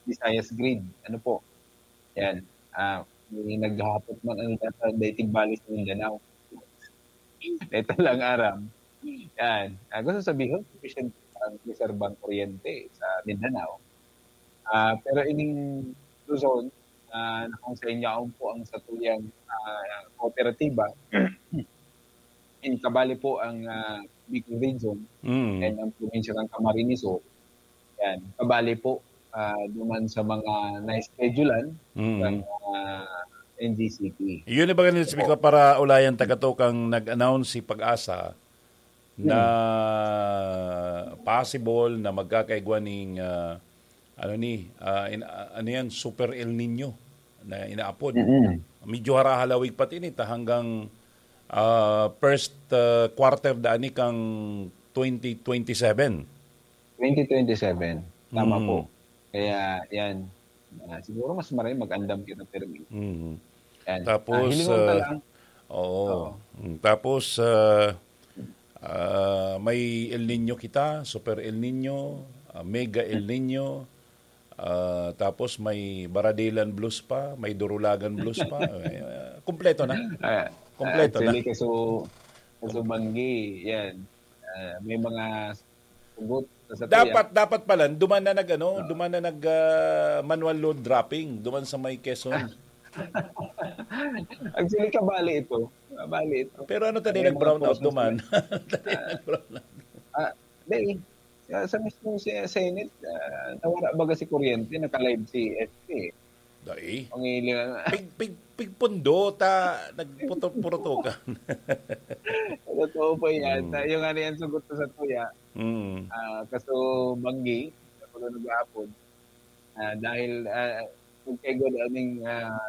Visayas Grid. Ano po? Yan. May naghahapot man ang sa Dating Valley sa Mindanao. Ito lang aram. Yan. Gusto sabihin, sufficient ang reserbang kuryente sa Mindanao. Pero ining Luzon, na kung sa inyo po ang satuyang kooperatiba, in Kabali po ang Bicol Region and ang probinsya ng Camarines Sur. Yan, Kabali po duman sa mga na-schedulean ng NGCP. Yun na ba ganun so, para ulayan tagatukang nag-announce si Pag-asa na possible na magkakaigwa ng ano yan, Super El Nino na inaapod. Medyo harahalawig pati nita hanggang first quarter daani kang 2027. 2027. Tama po. Kaya yan, siguro mas marami mag-andam kita permit. Yan. Tapos tapos may El Nino kita, Super El Nino, Mega El Nino, tapos may Baradilan Blues pa, may Durulagan Blues pa. Kompleto na. Kompleto na. Actually, kaso Banggi, yan. May mga sugot sa dapat pala duman na nag manual load dropping duman sa may Quezon. Actually Kabali ito. Pero ano tadi nag-brown out duman? Sa mismo Senate, nawala baga si kuryente, naka-live si SP. Dai. Pigpundo ta nagputo-puruto ka. Totoo po yan. Yung ano yan sugot sa tuya. Kaso Banggi, ako nag-aapod. Dahil magkaigo daming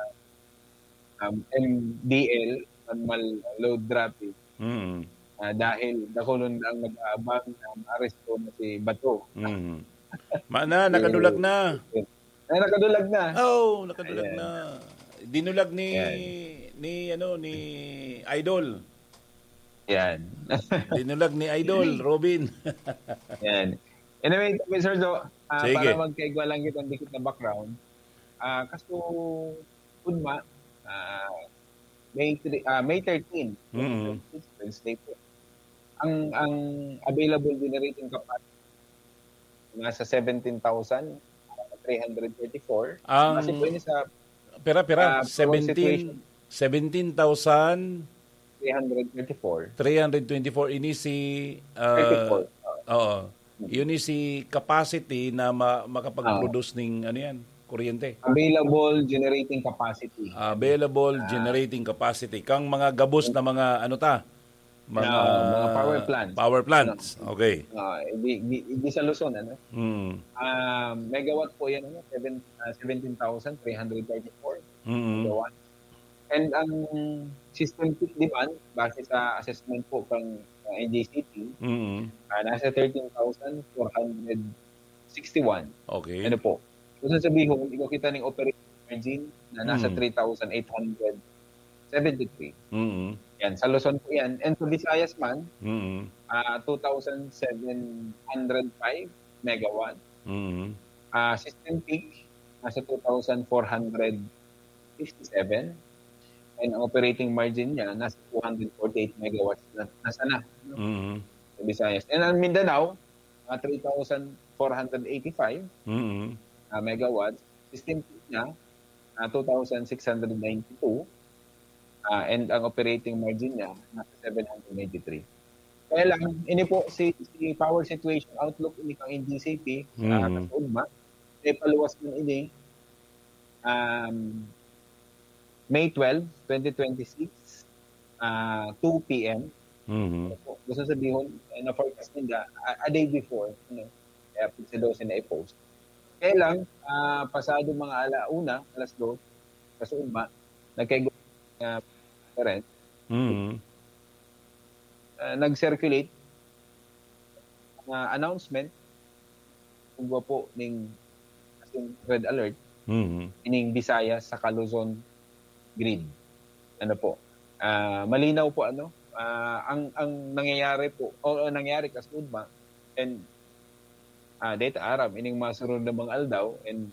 MDL, manual load dropping. Dahil nakulon ang nag-aabang ng aresto na si Bato. Mana, nakadulag na. Nakadulag na. Nakadulag na. Dinulag ni Idol. Yan. Dinulag ni Idol, Robin. Yan. Anyway, Sir Jo, para magkaigwa lang kitang dikit na background, kaso Unma, May 13, Wednesday po. Ang available generating capacity nasa 17,334. Kasi po yun sa pera 17,324 ini si 34. Yun is si capacity na makapag-produce ng ano yan, kuryente. Available generating capacity. Generating capacity. Kang mga gabos na mga mga power plants. Okay. Hindi sa Luzon megawatt po yan 17,334 megawatt. And ang system peak demand base sa assessment po kang NGCP nasa 13,461. Okay. Ano po? Kung sasabihin mo, ikaw kita ng operating margin na nasa 3,873. Yan, sa Luzon po yan. And sa Visayas man, 2,705 megawatt. System peak, nasa 2,457. And ang operating margin niya, nasa 248 megawatts nasa na. Sa Visayas. And ang Mindanao, 3,485 megawatts. System peak niya, 2,692. And ang operating margin niya, nasa 783. Kaya lang, ini po si power situation outlook ini kang NGCP sa UNMA, ay paluwas mo ini May 12, 2026, 2 p.m. Gusto sabihin, na-forecast nila a day before, kaya sa 12 na i-post. Kaya lang, pasado mga alauna, alas 2, sa UNMA, nagkaigo parent, nag-circulate na announcement kung po ng red alert ining Visayas sa Luzon grid. Ano po? Malinaw po ang nangyayari po o nangyari kasi UNMA and data aram ining masurod na mga aldaw and